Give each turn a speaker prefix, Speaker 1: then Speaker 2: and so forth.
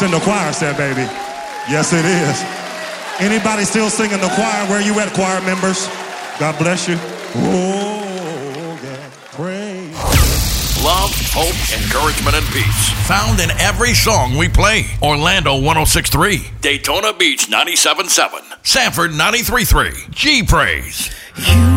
Speaker 1: in the choir set, baby. Yes, it is. Anybody still singing the choir? Where you at, choir members? God bless you. Oh, yeah. Praise.
Speaker 2: Love, hope, encouragement, and peace. Found in every song we play. Orlando 106.3. Daytona Beach 97.7. Sanford 93.3. G-Praise.